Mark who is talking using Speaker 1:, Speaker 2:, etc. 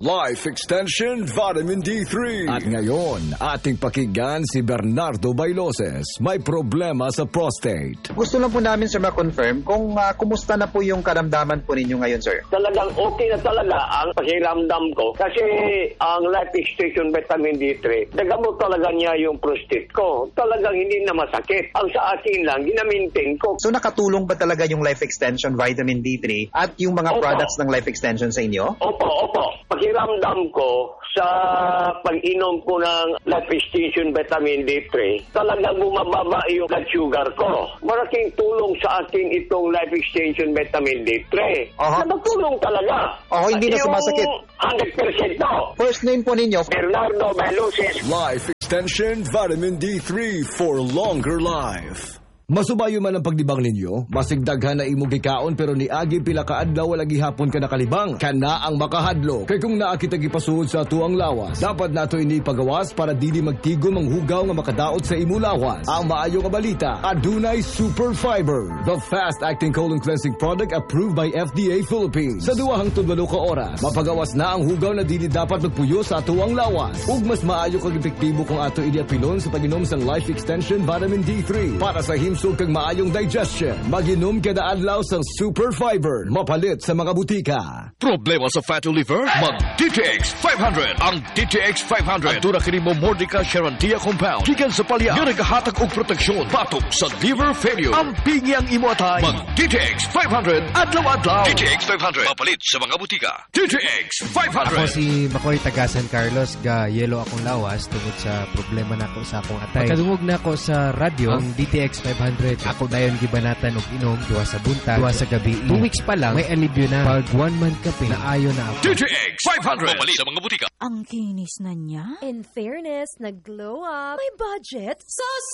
Speaker 1: Life Extension Vitamin D3.
Speaker 2: At ngayon, ating pakinggan si Bernardo Bailoses. May problema sa prostate.
Speaker 3: Gusto lang po namin, sir, ma-confirm kung kumusta na po yung karamdaman po ninyo ngayon, sir.
Speaker 4: Talagang okay na talaga ang pakiramdam ko kasi ang Life Extension Vitamin D3, nagamot talaga niya yung prostate ko. Talagang hindi na masakit. Ang sa akin lang, ginamintain ko.
Speaker 3: So nakatulong ba talaga yung Life Extension Vitamin D3 at yung mga products ng Life Extension sa inyo?
Speaker 4: Opo. Pakiramdam ko sa pag-inom ko ng Life Extension Vitamin D3, talagang bumababa yung blood sugar ko. Malaking tulong sa akin itong Life Extension Vitamin D3. Nakatulong talaga.
Speaker 3: Hindi na sumasakit.
Speaker 4: 100% to.
Speaker 3: First name po ninyo?
Speaker 4: Bernardo Bailoses.
Speaker 1: Life Extension Vitamin D3 for longer life.
Speaker 2: Masubayo man ang pagdibang ninyo, masigdaghan na imong gikaon pero ni agi pila ka adlaw wala gihapon ka nakalibang. Kana ang makahadlo. Kay kung naa kita gipasuod sa tuang lawas, dapat nato ini pagawas para dili magtigom ang hugaw nga makadaot sa imo lawas. Ang maayo nga balita, adunay Super Fiber, the fast-acting colon cleansing product approved by FDA Philippines. Sa 2 hangtod 8 ka oras, mapagawas na ang hugaw na dili dapat magpuyo sa tuang lawas. Ug mas maayo kag epektibo kung ato ini apilon sa pag-inom sa Life Extension Vitamin D3 para sa himsog kag maayong digestion. Mag-inom kada adlaw sang Super Fiber, mapalit sa mga butika.
Speaker 5: Problema sa fatty liver? Mag-DTX 500. Ang DTX 500 aduna kini mo Mordica Charantia compound gikan sa palya nga nagahatag og proteksyon batok sa liver failure. Ang pingyang imo atay. Mag-DTX 500 adlaw-adlaw. DTX 500 mapalit sa mga butika. DTX 500.
Speaker 6: Ako si Makoy taga San Carlos, ga yelo akong lawas tungod sa problema nako sa akong atay. Pagkadungog na ako sa radyo, ang DTX 500 ako dayon gibanatan og inom duha sa buntag, duha sa gabi. 2 weeks pa lang may alibyo na. Pag 1 month kape, naayo na ako.
Speaker 5: DTX 500 mapalit sa mga butika.
Speaker 7: Ang kinis na niya.
Speaker 8: In fairness, nag-glow up. May budget. So